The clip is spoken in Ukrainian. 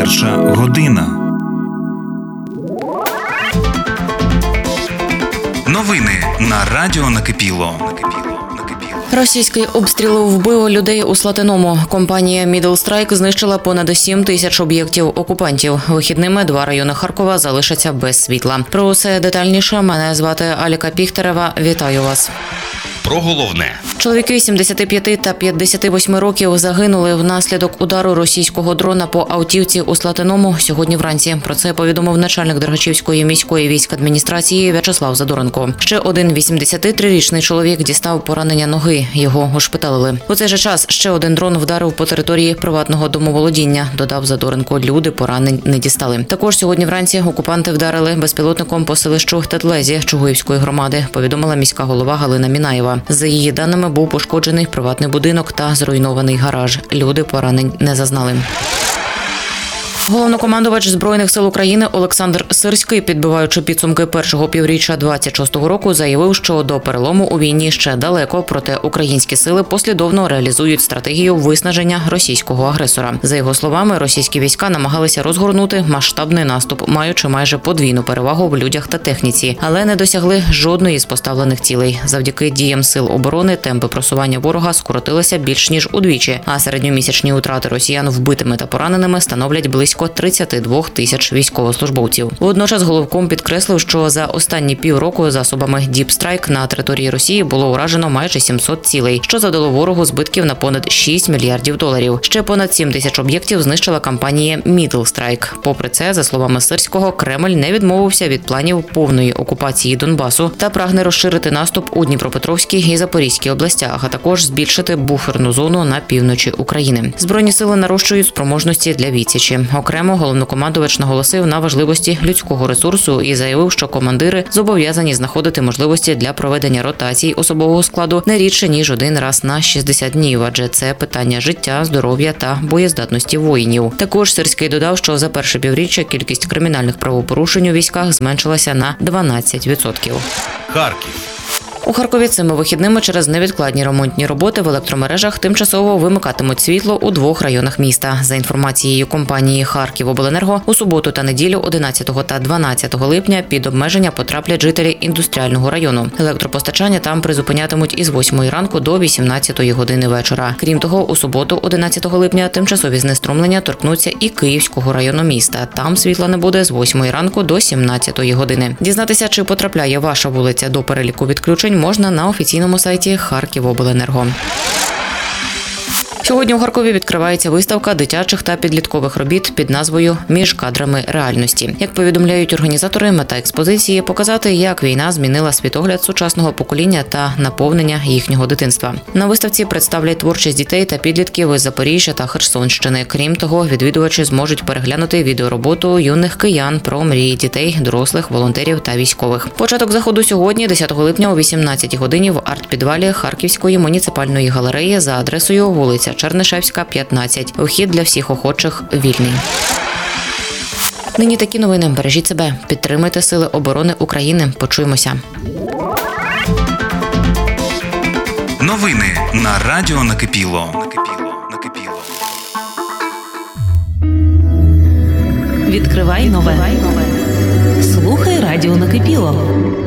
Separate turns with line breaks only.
Перша година. Новини на Радіо Накипіло.
Російський обстріл вбив людей у Слатиному. Компанія Middle Strike знищила понад 7 тисяч об'єктів окупантів. Вихідними 2 райони Харкова залишаться без світла. Про усе детальніше. Мене звати Аліка Піхтерева. Вітаю вас.
Про головне.
Чоловіки 75 та 58 років загинули внаслідок удару російського дрона по автівці у Слатиному сьогодні вранці. Про це повідомив начальник Дергачівської міської військадміністрації В'ячеслав Задоренко. Ще один 83-річний чоловік дістав поранення ноги. Його ушпиталили. У цей же час ще один дрон вдарив по території приватного домоволодіння, додав Задоренко. Люди поранень не дістали. Також сьогодні вранці окупанти вдарили безпілотником по селищу Тетлезі Чугуївської громади, повідомила міська голова Галина Мінаєва. За її даними, був пошкоджений приватний будинок та зруйнований гараж. Люди поранень не зазнали. Головнокомандувач Збройних сил України Олександр Сирський, підбиваючи підсумки першого півріччя 26-го року, заявив, що до перелому у війні ще далеко, проте українські сили послідовно реалізують стратегію виснаження російського агресора. За його словами, російські війська намагалися розгорнути масштабний наступ, маючи майже подвійну перевагу в людях та техніці, але не досягли жодної з поставлених цілей. Завдяки діям сил оборони темпи просування ворога скоротилися більш ніж удвічі, а середньомісячні утрати росіян вбитими та пораненими становлять близько 32 тисяч військовослужбовців. Водночас головком підкреслив, що за останні півроку засобами Deep Strike на території Росії було уражено майже 700 цілей, що завдало ворогу збитків на понад 6 мільярдів доларів. Ще понад 7 тисяч об'єктів знищила компанія Middle Strike. Попри це, за словами Сирського, Кремль не відмовився від планів повної окупації Донбасу та прагне розширити наступ у Дніпропетровській і Запорізькій областях, а також збільшити буферну зону на півночі України. Збройні сили нарощують спроможності для відсічі. Окремо головнокомандувач наголосив на важливості людського ресурсу і заявив, що командири зобов'язані знаходити можливості для проведення ротацій особового складу не рідше, ніж один раз на 60 днів, адже це питання життя, здоров'я та боєздатності воїнів. Також Сирський додав, що за перше півріччя кількість кримінальних правопорушень у військах зменшилася на 12%.
Харків.
У Харкові цими вихідними через невідкладні ремонтні роботи в електромережах тимчасово вимикатимуть світло у 2 районах міста. За інформацією компанії «Харківобленерго», у суботу та неділю 11 та 12 липня під обмеження потраплять жителі індустріального району. Електропостачання там призупинятимуть із 8 ранку до 18 години вечора. Крім того, у суботу 11 липня тимчасові знеструмлення торкнуться і Київського району міста. Там світла не буде з 8 ранку до 17 години. Дізнатися, чи потрапляє ваша вулиця до переліку відключень, можна на офіційному сайті «Харківобленерго». Сьогодні у Харкові відкривається виставка дитячих та підліткових робіт під назвою «Між кадрами реальності». Як повідомляють організатори, мета експозиції – показати, як війна змінила світогляд сучасного покоління та наповнення їхнього дитинства. На виставці представлять творчість дітей та підлітків із Запоріжжя та Херсонщини. Крім того, відвідувачі зможуть переглянути відеороботу юних киян про мрії дітей, дорослих, волонтерів та військових. Початок заходу сьогодні, 10 липня о 18 годині в арт-підвалі Харківської муніципальної галереї за адресою вулиця Чернишевська, 15. Вхід для всіх охочих вільний. Нині такі новини. Бережіть себе. Підтримуйте Сили оборони України. Почуємося.
Новини на Радіо Накипіло.
Відкривай нове. Слухай Радіо Накипіло.